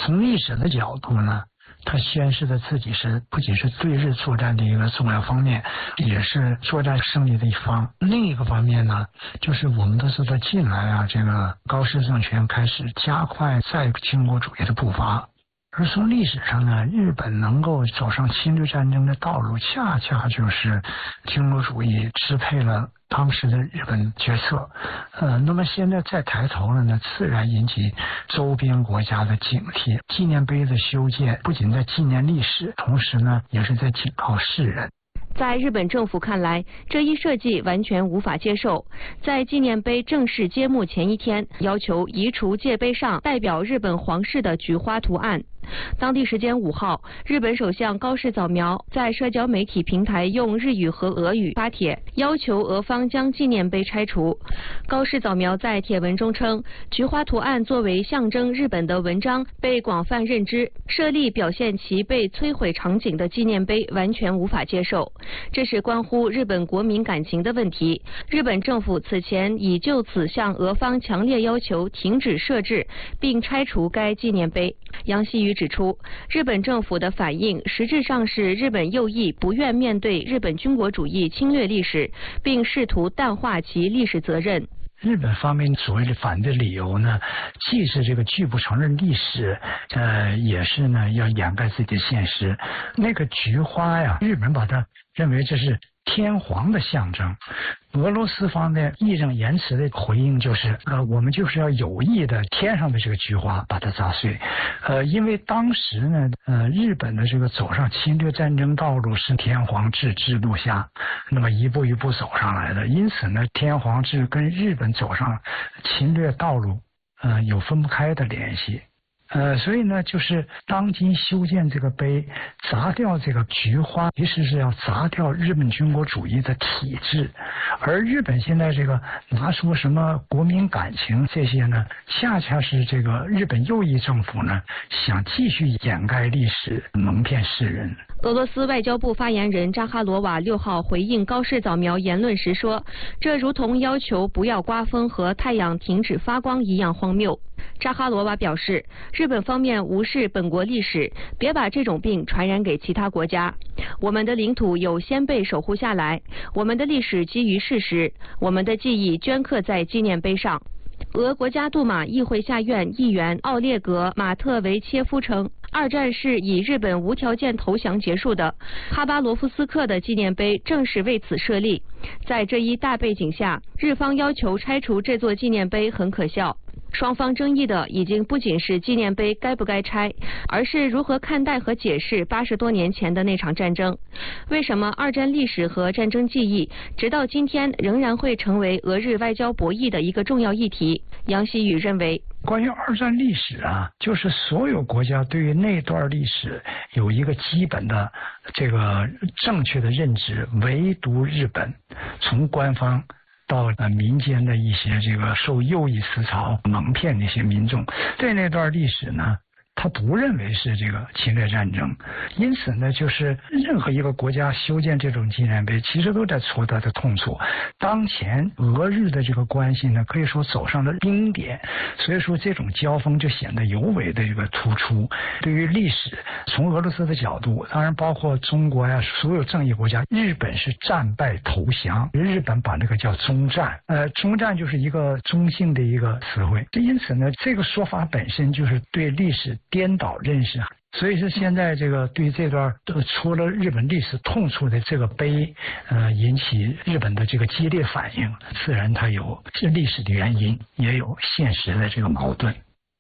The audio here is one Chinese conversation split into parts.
从历史的角度呢，它宣示的自己是不仅是对日作战的一个重要方面，也是作战胜利的一方。另一个方面呢，就是我们都知道近来啊，这个高氏政权开始加快再倾国主义的步伐。而从历史上呢，日本能够走上侵略战争的道路，恰恰就是倾国主义支配了当时的日本决策。那么现在再抬头了呢，自然引起周边国家的警惕。纪念碑的修建不仅在纪念历史，同时呢，也是在警告世人。 在日本政府看来，这一设计完全无法接受。在纪念碑正式揭幕前一天，要求移除界碑上代表日本皇室的菊花图案。当地时间5号，日本首相高市早苗在社交媒体平台用日语和俄语发帖，要求俄方将纪念碑拆除。高市早苗在帖文中称，菊花图案作为象征日本的文章被广泛认知，设立表现其被摧毁场景的纪念碑完全无法接受。这是关乎日本国民感情的问题。日本政府此前已就此向俄方强烈要求停止设置并拆除该纪念碑。杨希宇指出，日本政府的反应实质上是日本右翼不愿面对日本军国主义侵略历史，并试图淡化其历史责任。 日本方面所谓的反对理由呢，既是这个拒不承认历史，也是呢要掩盖自己的现实。那个菊花呀，日本把它认为这是天皇的象征。俄罗斯方面义正言辞的回应就是，我们就是要有意的天上的这个菊花把它砸碎。因为当时呢，日本的这个走上侵略战争道路是天皇制制度下，那么一步一步走上来的，因此呢，天皇制跟日本走上侵略道路，有分不开的联系。所以呢，就是当今修建这个碑，砸掉这个菊花，其实是要砸掉日本军国主义的体制。而日本现在这个拿出什么国民感情这些呢，恰恰是这个日本右翼政府呢想继续掩盖历史，蒙骗世人。 俄罗斯外交部发言人扎哈罗娃6号回应高市早苗言论时说，这如同要求不要刮风和太阳停止发光一样荒谬。扎哈罗娃表示，日本方面无视本国历史，别把这种病传染给其他国家。我们的领土有先辈守护下来，我们的历史基于事实，我们的记忆镌刻在纪念碑上。俄国家杜马议会下院议员奥列格·马特维切夫称，二战是以日本无条件投降结束的，哈巴罗夫斯克的纪念碑正是为此设立。在这一大背景下，日方要求拆除这座纪念碑很可笑。双方争议的已经不仅是纪念碑该不该拆，而是如何看待和解释80多年前的那场战争。为什么二战历史和战争记忆直到今天仍然会成为俄日外交博弈的一个重要议题？杨希宇认为， 关于二战历史啊，就是所有国家对于那段历史有一个基本的这个正确的认知，唯独日本，从官方到民间的一些这个受右翼思潮蒙骗那些民众，对那段历史呢，他不认为是这个侵略战争。因此呢，就是任何一个国家修建这种纪念碑，其实都在戳他的痛处。当前俄日的这个关系呢，可以说走上了冰点，所以说这种交锋就显得尤为的这个突出。对于历史，从俄罗斯的角度，当然包括中国呀，所有正义国家，日本是战败投降，日本把那个叫中战，中战就是一个中性的一个词汇。因此呢，这个说法本身就是对历史颠倒认识。所以说现在这个对这段戳了日本历史痛处的这个碑，引起日本的这个激烈反应，自然它有历史的原因，也有现实的这个矛盾。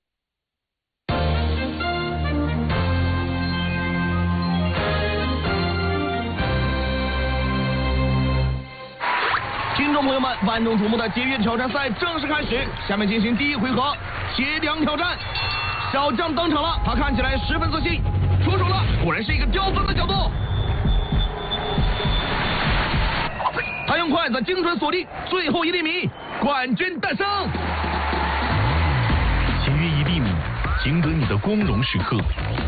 听众朋友们，万众瞩目的节约挑战赛正式开始，下面进行第一回合协量挑战。小将登场了，他看起来十分自信，出手了，果然是一个刁钻的角度。他用筷子精准锁定最后1厘米，冠军诞生。 节约1厘米，赢得你的光荣时刻。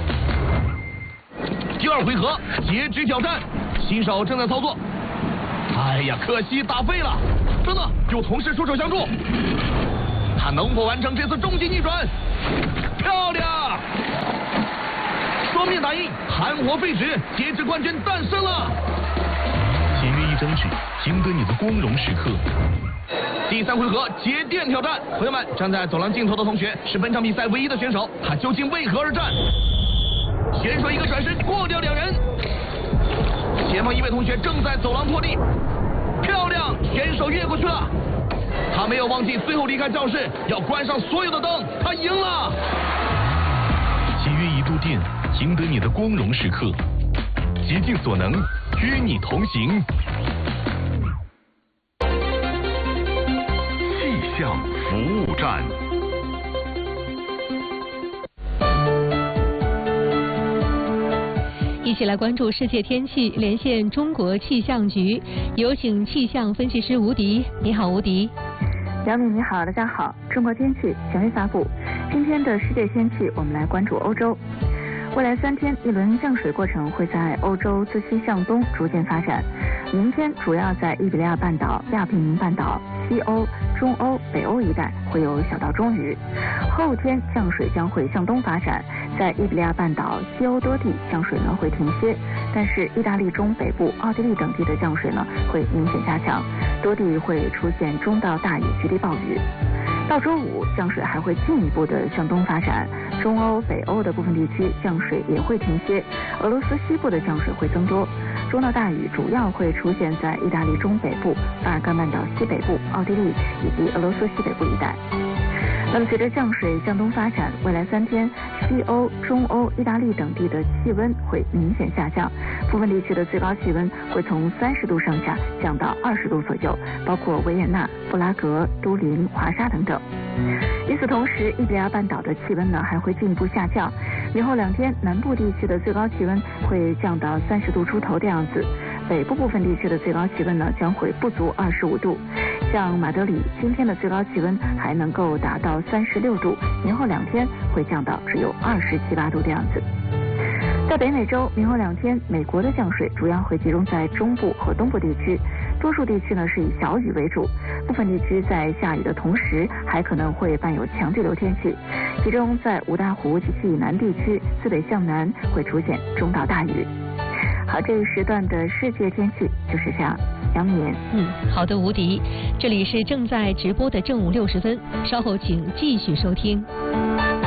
第二回合截肢挑战，新手正在操作。哎呀，可惜打废了。等等，有同事出手相助，他能否完成这次终极逆转？漂亮！ 打印，寒火废纸，节制冠军诞生了。 签约一张纸，赢得你的光荣时刻。 第3回合节电挑战，朋友们，站在走廊尽头的同学是本场比赛唯一的选手，他究竟为何而战？选手一个转身过掉2人，前方一位同学正在走廊拖地，漂亮，选手越过去了。他没有忘记最后离开教室要关上所有的灯，他赢了。 节约1度电，赢得你的光荣时刻。竭尽所能，与你同行。 气象服务站。 一起来关注世界天气，连线中国气象局，有请气象分析师吴迪。你好，吴迪。 姚敏你好，大家好。中国天气权威发布，今天的世界天气，我们来关注欧洲。未来3天，一轮降水过程会在欧洲自西向东逐渐发展。明天主要在伊比利亚半岛、亚平宁半岛、西欧、中欧、北欧一带会有小到中雨。后天降水将会向东发展，在伊比利亚半岛、西欧多地降水呢会停歇，但是意大利中北部、奥地利等地的降水呢会明显加强，多地会出现中到大雨、局地暴雨。到周五，降水还会进一步的向东发展，中欧、北欧的部分地区降水也会停歇，俄罗斯西部的降水会增多，中到大雨主要会出现在意大利中北部、巴尔干半岛西北部、奥地利以及俄罗斯西北部一带。那么随着降水向东发展，未来3天，西欧、中欧、意大利等地的气温会明显下降，部分地区的最高气温会从30度上下降到20度左右，包括维也纳、布拉格、都灵、华沙等等。与此同时，伊比利亚半岛的气温呢还会进一步下降，明后2天，南部地区的最高气温会降到30度出头的样子，北部部分地区的最高气温呢将会不足25度。像马德里今天的最高气温还能够达到36度，明后2天会降到只有27、8度的样子。在北美洲，明后2天，美国的降水主要会集中在中部和东部地区，多数地区呢是以小雨为主，部分地区在下雨的同时还可能会伴有强对流天气，其中在五大湖及其以南地区，自北向南会出现中到大雨。好，这一时段的世界天气就是这样。杨敏。 好的，吴迪，这里是正在直播的正午60分，稍后请继续收听。